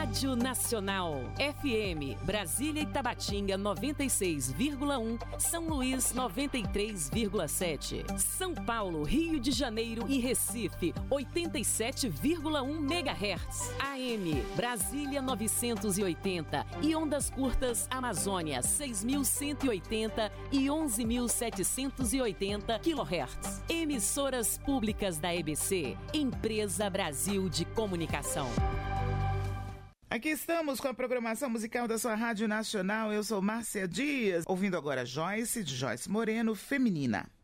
Rádio Nacional. FM, Brasília e Tabatinga 96,1, São Luís 93,7, São Paulo, Rio de Janeiro e Recife 87,1 MHz. AM, Brasília 980 e ondas curtas Amazônia 6.180 e 11.780 kHz. Emissoras públicas da EBC, Empresa Brasil de Comunicação. Aqui estamos com a programação musical da sua Rádio Nacional. Eu sou Márcia Dias, ouvindo agora Joyce, de Joyce Moreno, Feminina.